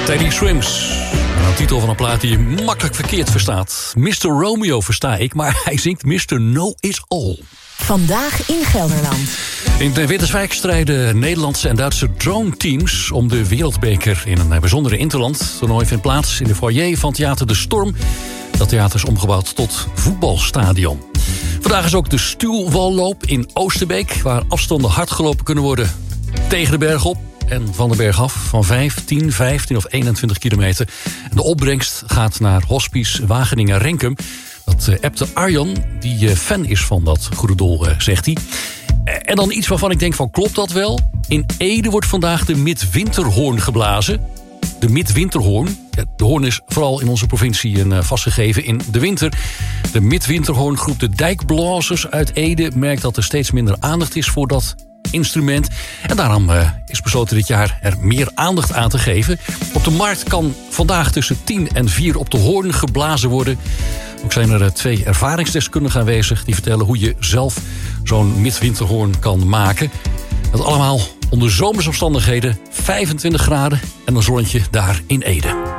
Teddy Swims. Een titel van een plaat die je makkelijk verkeerd verstaat. Mr. Romeo versta ik, maar hij zingt Mr. Know-It-All. Vandaag in Gelderland. In Winterswijk strijden Nederlandse en Duitse drone-teams om de wereldbeker in een bijzondere interland. Het toernooi vindt plaats in de foyer van Theater de Storm. Dat theater is omgebouwd tot voetbalstadion. Vandaag is ook de stuwwalloop in Oosterbeek, waar afstanden hard gelopen kunnen worden tegen de berg op en van de berg af, van 5, 10, 15 of 21 kilometer. De opbrengst gaat naar Hospice Wageningen-Renkum. Dat appte Arjan, die fan is van dat goede doel, zegt hij. En dan iets waarvan ik denk van, klopt dat wel? In Ede wordt vandaag de midwinterhoorn geblazen. De midwinterhoorn. Ja, de hoorn is vooral in onze provincie vastgegeven in de winter. De midwinterhoorngroep de Dijkblazers uit Ede merkt dat er steeds minder aandacht is voor dat instrument. En daarom is besloten dit jaar er meer aandacht aan te geven. Op de markt kan vandaag tussen 10 en 4 op de hoorn geblazen worden. Ook zijn er 2 ervaringsdeskundigen aanwezig die vertellen hoe je zelf zo'n midwinterhoorn kan maken. Dat allemaal onder zomersomstandigheden, 25 graden en een zonnetje daar in Ede.